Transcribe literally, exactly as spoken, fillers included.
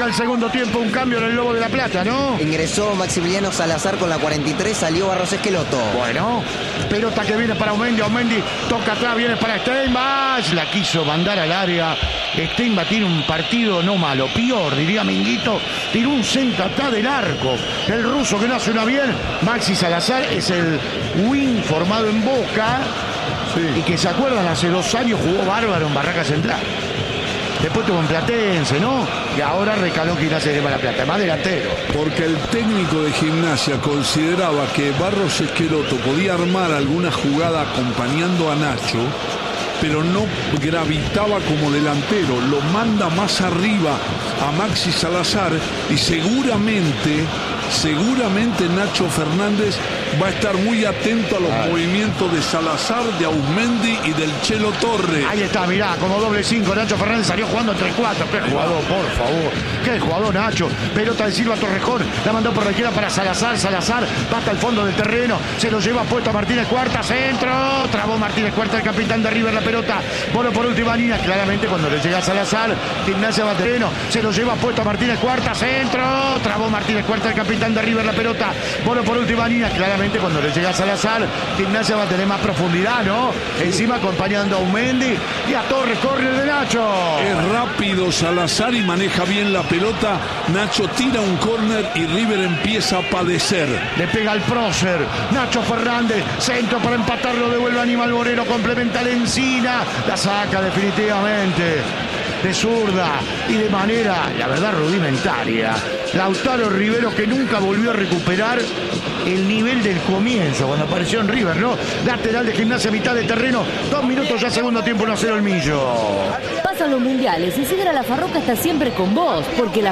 arranca el segundo tiempo, un cambio en el Lobo de la Plata, ¿no? Ingresó Maximiliano Salazar con la cuarenta y tres, salió Barros Esqueloto. Bueno, pelota que viene para Aumendi, Aumendi toca atrás, viene para Steinbach, la quiso mandar al área. Steinbach tiene un partido no malo, peor, diría Minguito, tiró un centro atrás del arco. El ruso que no hace una bien, Maxi Salazar es el wing formado en Boca, sí, y que se acuerdan hace dos años jugó bárbaro en Barraca Central. Después tuvo en Platense, ¿no? Y ahora recaló Gimnasia de La Plata, más delantero. Porque el técnico de Gimnasia consideraba que Barros Esqueloto podía armar alguna jugada acompañando a Nacho, pero no gravitaba como delantero. Lo manda más arriba a Maxi Salazar y seguramente, seguramente Nacho Fernández va a estar muy atento a los Ay. movimientos de Salazar, de Aumendi y del Chelo Torre. Ahí está, mirá, como doble cinco, Nacho Fernández salió jugando entre cuatro. Qué jugador, por favor. Qué jugador, Nacho. Pelota de Silva Torrejón, la mandó por la izquierda para Salazar. Salazar va hasta el fondo del terreno, se lo lleva puesto a Martínez Cuarta, centro. Trabó Martínez Cuarta, el capitán de River, la pelota. Bueno, por última línea, claramente cuando le llega a Salazar, Gimnasia va a terreno, se lo lleva puesto a Martínez Cuarta, centro. Trabó Martínez Cuarta, el capitán de River, la pelota. Bueno, por última línea, claramente cuando le llega a Salazar, Gimnasia va a tener más profundidad, ¿no? Encima acompañando a Aumendi y a Torres, córner de Nacho. Es rápido Salazar y maneja bien la pelota. Nacho tira un córner y River empieza a padecer. Le pega al prócer. Nacho Fernández, centro para empatarlo, devuelve a Aníbal Moreno, complementa a Lencina, la saca definitivamente de zurda y de manera, la verdad, rudimentaria. Lautaro Rivero, que nunca volvió a recuperar el nivel del comienzo cuando apareció en River, ¿no? Lateral de Gimnasia, mitad de terreno, dos minutos ya, segundo tiempo, uno a cero el Millo. Pasan los mundiales y Sidra La Farroca está siempre con vos, porque la